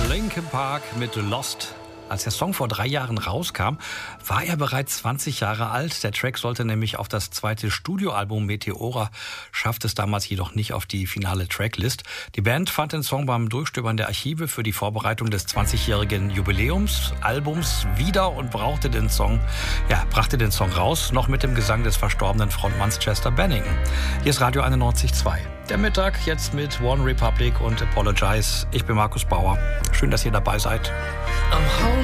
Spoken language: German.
Linkin Park mit Lost. Als der Song vor 3 Jahren rauskam, war er bereits 20 Jahre alt. Der Track sollte nämlich auf das zweite Studioalbum Meteora, schaffte es damals jedoch nicht auf die finale Tracklist. Die Band fand den Song beim Durchstöbern der Archive für die Vorbereitung des 20-jährigen Jubiläumsalbums wieder und brachte den Song raus, noch mit dem Gesang des verstorbenen Frontmanns Chester Bennington. Hier ist Radio 91.2. Der Mittag jetzt mit One Republic und Apologize. Ich bin Markus Bauer. Schön, dass ihr dabei seid. I'm